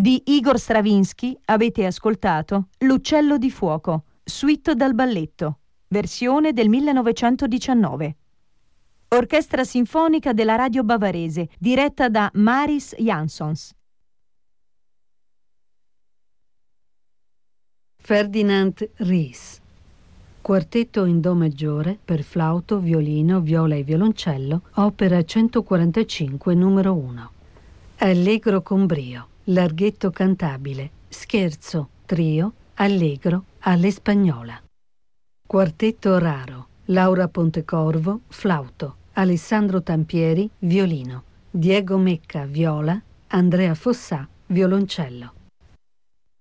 Di Igor Stravinsky avete ascoltato L'uccello di fuoco, suite dal balletto, versione del 1919. Orchestra sinfonica della Radio Bavarese, diretta da Maris Jansons. Ferdinand Ries. Quartetto in do maggiore per flauto, violino, viola e violoncello, opera 145 numero 1. Allegro con brio, larghetto cantabile, scherzo, trio, allegro, alle spagnola. Quartetto raro, Laura Pontecorvo, flauto, Alessandro Tampieri, violino, Diego Mecca, viola, Andrea Fossà, violoncello.